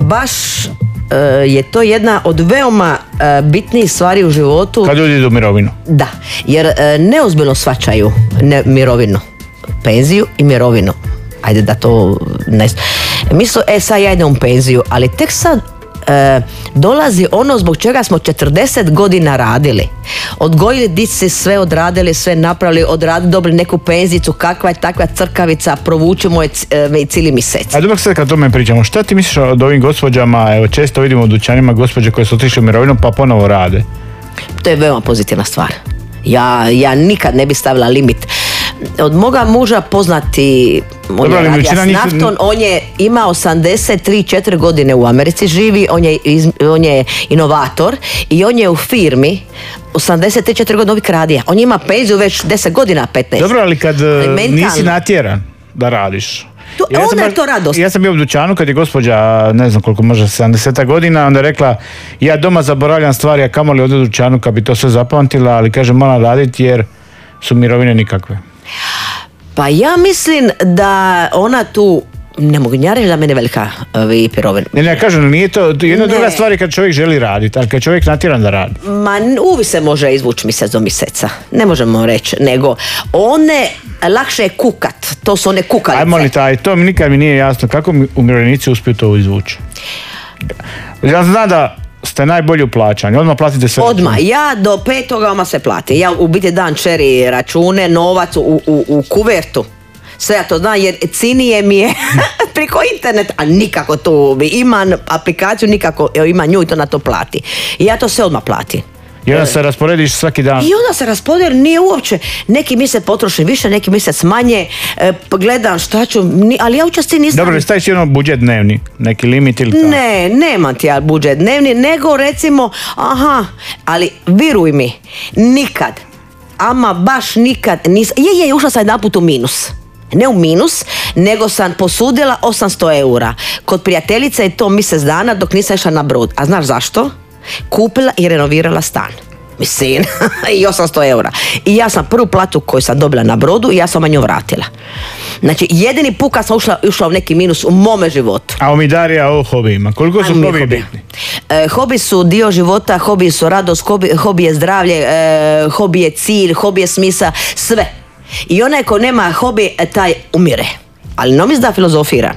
baš je to jedna od veoma bitnijih stvari u životu. Kad ljudi idu u mirovinu. Da, jer neozbiljno shvaćaju mirovinu, penziju i mirovinu. Ajde da to ne... Misle, sad ja idem u penziju, ali tek sad dolazi ono zbog čega smo 40 godina radili. Odgojili dici, sve odradili, sve napravili, dobili neku penzicu, kakva je takva crkavica, provučemo je cijeli mjesec. A dobro, sad kad o tome pričamo, šta ti misliš o ovim gospođama, evo često vidimo u dućanima gospođe koje su otišle u mirovinu pa ponovo rade? To je veoma pozitivna stvar. Ja nikad ne bi stavila limit. Od moga muža poznati, on je radio s naftom, on je ima 83-4 godine u Americi živi, on je inovator i on je u firmi 83-4 godine ovih radija. On ima penziju već 10 godina, 15. Dobro, ali kad nisi natjeran da radiš. Onda je to radost. Ja sam bio u dućanu kad je gospođa, ne znam koliko, možda 70 godina, onda je rekla, ja doma zaboravljam stvari, a kamoli ovdje u dućanu kad bi to sve zapamtila, ali kaže moram raditi jer su mirovine nikakve. Pa ja mislim da ona tu, ne mogu njariti da mene velika pirovina. Ne, kažem, nije to, jedna druga stvar je kad čovjek želi raditi, ali kad čovjek natjeran da radi. Ma uvijek se može izvući mjesec do mjeseca, ne možemo reći, nego one lakše je kukat, to su one kukalice. Ajmo li to nikad mi nije jasno, kako umirovljenici uspiju to izvući? Ja znam da ste najbolji u plaćanju, odmah platite sve. Odmah, ja do 5. odmah se plati. Ja u biti dan čeri račune, novac u kuvertu. Sve ja to znam jer cinije mi je preko interneta, a nikako to imam aplikaciju, nikako ima nju i to na to plati. I ja to sve odmah plati. I onda se rasporediš svaki dan. I onda se rasporedi, nije uopće. Neki mjesec potrošim više, neki mjesec manje, gledam šta ću, ali ja učesti nisam... Dobro, staviš jedno budžet dnevni, neki limit ili tako? Ne, nemam ti ja budžet dnevni, nego recimo, ali viruj mi, nikad, ama baš nikad nisam, ušla sam jedan put u minus. Ne u minus, nego sam posudila 800 eura. Kod prijateljice je to mjesec dana dok nisam išla na brod. A znaš zašto? Kupila i renovirala stan. Mislim, i 800 eura. I ja sam prvu platu koju sam dobila na brodu i ja sam nju vratila. Znači, jedini put kad sam ušla u neki minus u mome životu. A mi Darija o hobijima. Koliko su hobi bitni? Hobi su dio života, hobi su radost, hobi je zdravlje, hobi je cilj, hobi je smisa, sve. I onaj ko nema hobi, taj umire. Ali ne mislim da filozofiram.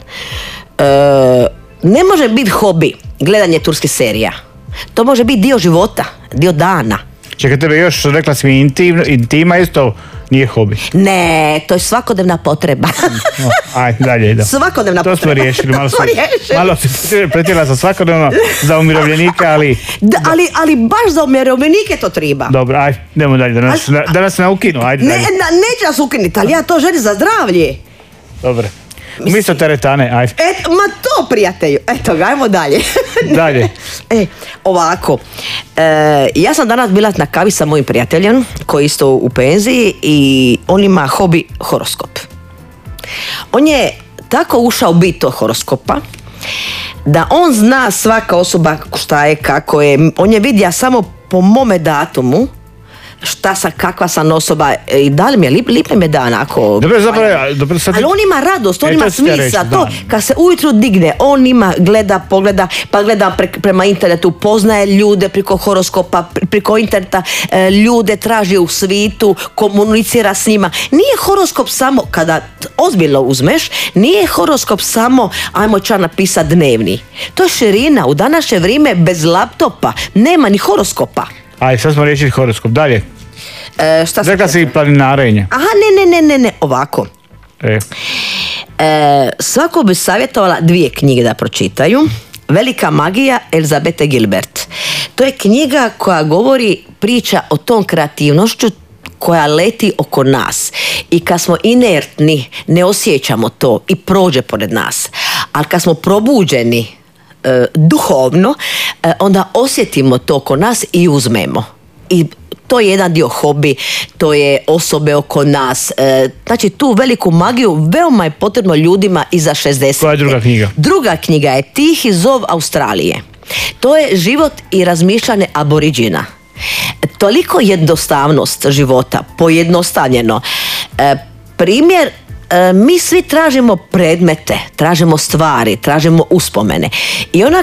Ne može biti hobi gledanje turskih serija. To može biti dio života, dio dana. Čekaj, tebe još rekla si mi intima isto nije hobi. Ne, to je svakodnevna potreba. Ajde, dalje idemo. Svakodnevna potreba. To smo riješili, malo si pretjela sa svakodnevno za umirovljenika, ali... Ali baš za umirovljenike to treba. Dobro, ajde, idemo dalje, da nas ne ukinu, ajde dalje. Neće nas ukinuti, ali ja to želim za zdravlje. Dobro. Umjesto teretane, ajde. Ma to, prijatelju. Eto ga, ajmo dalje. Dalje. Ovako. Ja sam danas bila na kavi sa mojim prijateljem, koji je isto u penziji i on ima hobi horoskop. On je tako ušao u bit tog horoskopa, da on zna svaka osoba šta je, kako je. On je vidio samo po mome datumu kakva sam osoba i da li mi je lipe me dan ako... Dobro, sad... Ali on ima radost, on ima smisla, to kad se ujutru digne, on ima, pogleda, pa gleda prema internetu, poznaje ljude preko horoskopa, preko interneta ljude traži u svijetu, komunicira s njima. Nije horoskop samo, kada ozbiljno uzmeš, nije horoskop samo, ajmo čar napisati dnevni. To je širina, u današnje vrijeme bez laptopa nema ni horoskopa. Aj, sad smo riješili horoskop, dalje. Rekla si planinarenje. Aha, ne, ovako. Svako bi savjetovala 2 knjige da pročitaju. Velika magija Elizabete Gilbert. To je knjiga koja priča o tom kreativnošću koja leti oko nas. I kad smo inertni, ne osjećamo to i prođe pored nas. Ali kad smo probuđeni duhovno, onda osjetimo to oko nas i uzmemo. I to je jedan dio hobi, to je osobe oko nas. Znači tu veliku magiju veoma je potrebno ljudima iza 60. Koja je druga knjiga? Druga knjiga je Tihi zov Australije. To je život i razmišljanje aboriđina. Toliko jednostavnost života, pojednostavljeno. Primjer, mi svi tražimo predmete, tražimo stvari, tražimo uspomene. I ona